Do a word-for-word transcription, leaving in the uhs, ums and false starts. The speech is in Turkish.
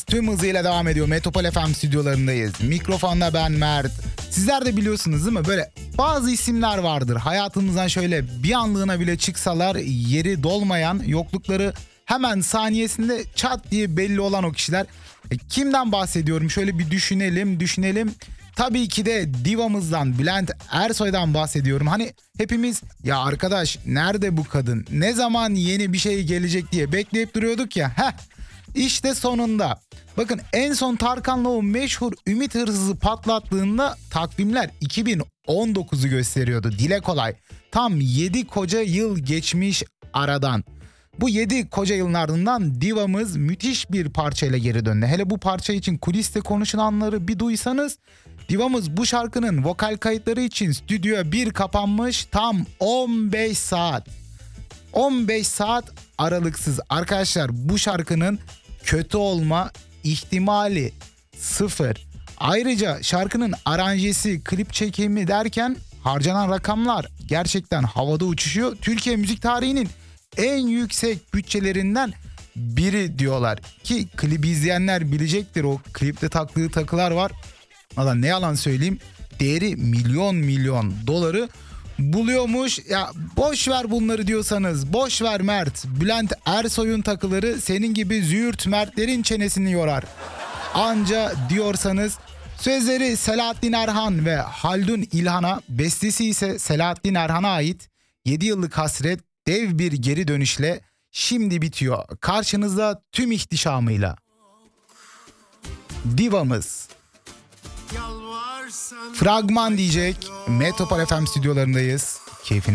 Tüm hızıyla devam ediyor. Metropol F M stüdyolarındayız. Mikrofonda ben Mert. Sizler de biliyorsunuz değil mi? Böyle bazı isimler vardır. Hayatımızdan şöyle bir anlığına bile çıksalar yeri dolmayan, yoklukları hemen saniyesinde çat diye belli olan o kişiler. E, kimden bahsediyorum? Şöyle bir düşünelim, düşünelim. Tabii ki de divamızdan, Bülent Ersoy'dan bahsediyorum. Hani hepimiz ya arkadaş nerede bu kadın? Ne zaman yeni bir şey gelecek diye bekleyip duruyorduk ya. Heh. İşte sonunda. Bakın en son Tarkan'la o meşhur Ümit Hırsız'ı patlattığında takvimler iki bin on dokuzu gösteriyordu. Dile kolay. Tam yedi koca yıl geçmiş aradan. Bu yedi koca yılın ardından divamız müthiş bir parçayla geri döndü. Hele bu parça için kuliste konuşulanları bir duysanız, divamız bu şarkının vokal kayıtları için stüdyoya bir kapanmış tam on beş saat. on beş saat aralıksız. Arkadaşlar bu şarkının kötü olma ihtimali sıfır. Ayrıca şarkının aranjesi, klip çekimi derken harcanan rakamlar gerçekten havada uçuşuyor. Türkiye müzik tarihinin en yüksek bütçelerinden biri diyorlar. Ki klibi izleyenler bilecektir, o klipte taktığı takılar var. Valla ne yalan söyleyeyim, değeri milyon milyon doları buluyormuş. Ya boş ver bunları diyorsanız boş ver Mert. Bülent Ersoy'un takıları senin gibi züğürt Mertlerin çenesini yorar. Anca diyorsanız, sözleri Selahattin Erhan ve Haldun İlhan'a, bestesi ise Selahattin Erhan'a ait. yedi yıllık hasret dev bir geri dönüşle şimdi bitiyor. Karşınızda tüm ihtişamıyla divamız. Fragman diyecek. Metropol F M stüdyolarındayız. Keyfini